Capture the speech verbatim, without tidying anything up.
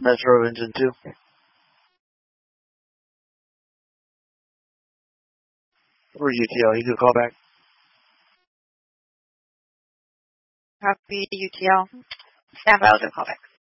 Metro engine two. Or U T L, you could call back. Copy U T L. Stand by, I'll do a call back.